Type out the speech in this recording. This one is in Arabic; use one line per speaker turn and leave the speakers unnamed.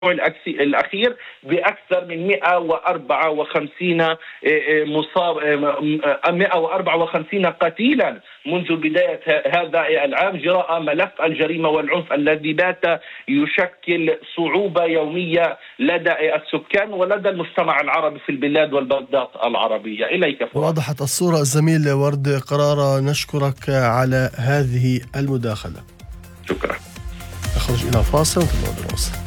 الأخير بأكثر من 154 مصاب، 154 قتيلا منذ بداية هذا العام، جراء ملف الجريمة والعنف الذي بات يشكل صعوبة يومية لدى السكان ولدى المجتمع العربي في البلاد والبلدات العربية. إليك فوق.
وضحت الصورة الزميل ورد قرارة، نشكرك على هذه المداخلة.
شكرا.
نخرج إلى فاصل ونواصل.